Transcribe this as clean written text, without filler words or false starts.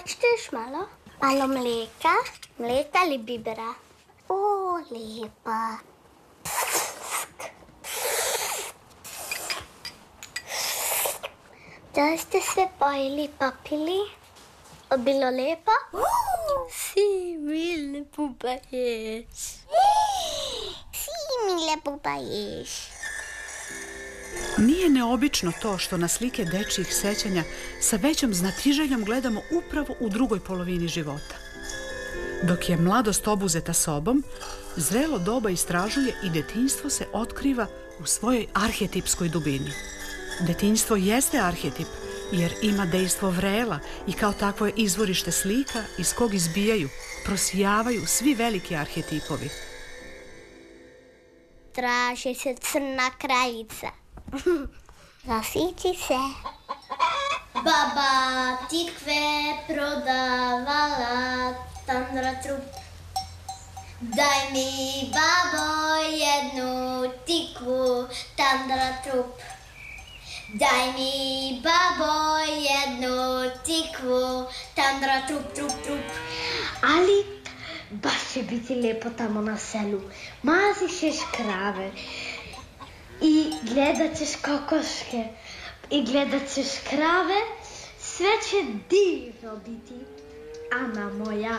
Što još malo? Malo mlijeka. Mlijeka ili bibera? O, lijepa. Da ste sve pojeli, popili? Bilo lijepo? Si mi lepo pa ješ. Si mi lepo pa ješ. Nije neobično to što na slike dečjih sećanja sa većom znatiželjom gledamo upravo u drugoj polovini života. Dok je mladost obuzeta sobom, zrelo doba istražuje i detinjstvo se otkriva u svojoj arhetipskoj dubini. Detinjstvo jeste arhetip, jer ima dejstvo vrela i kao takvo je izvorište slika iz kog izbijaju, prosijavaju svi veliki arhetipovi. Traži se crna kraljica. Zasići se. Baba tikve prodavala tandra trup. Daj mi, babo, jednu tikvu tandra trup. Daj mi, babo, jednu tikvu tandra trup, trup, trup. Ali baš će biti lijepo tamo na selu. Mazit ćeš krave i gledat ćeš kokoške i gledat ćeš krave. Sve će divno biti, Ana moja.